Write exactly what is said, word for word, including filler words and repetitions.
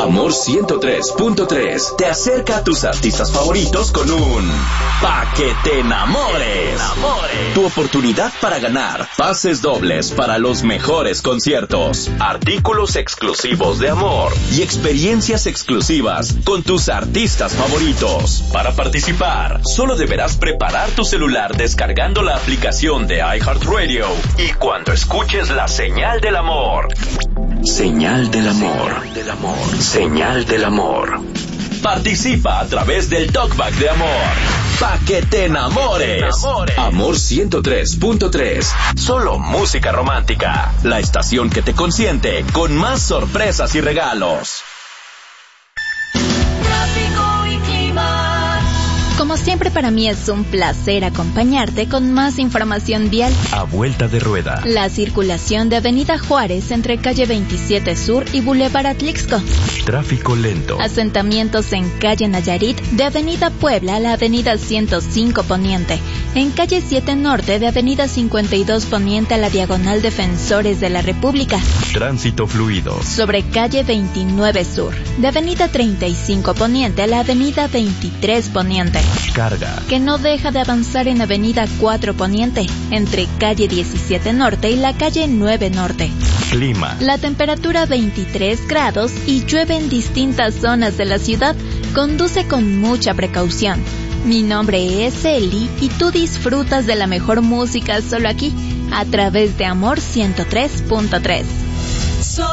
Amor ciento tres punto tres te acerca a tus artistas favoritos con un Pa' que te enamores. Tu oportunidad para ganar pases dobles para los mejores conciertos, artículos exclusivos de Amor y experiencias exclusivas con tus artistas favoritos. Para participar, solo deberás preparar tu celular descargando la aplicación de iHeartRadio y cuando escuches la señal del amor. Señal del amor. Señal del amor. Señal del amor. Participa a través del Talkback de Amor. Pa' que te enamores. Amor ciento tres punto tres. Solo música romántica. La estación que te consiente con más sorpresas y regalos. Tráfico y clima. Como siempre, para mí es un placer acompañarte con más información vial. A vuelta de rueda. La circulación de Avenida Juárez entre calle veintisiete Sur y Boulevard Atlixco. Tráfico lento. Asentamientos en calle Nayarit de Avenida Puebla a la Avenida ciento cinco Poniente. En calle siete Norte de Avenida cincuenta y dos Poniente a la Diagonal Defensores de la República. Tránsito fluido. Sobre calle veintinueve Sur de Avenida treinta y cinco Poniente a la Avenida veintitrés Poniente. Carga. Que no deja de avanzar en Avenida cuatro Poniente, entre calle diecisiete Norte y la calle nueve Norte. Clima. La temperatura veintitrés grados y llueve en distintas zonas de la ciudad. Conduce con mucha precaución. Mi nombre es Eli y tú disfrutas de la mejor música solo aquí, a través de Amor ciento tres punto tres.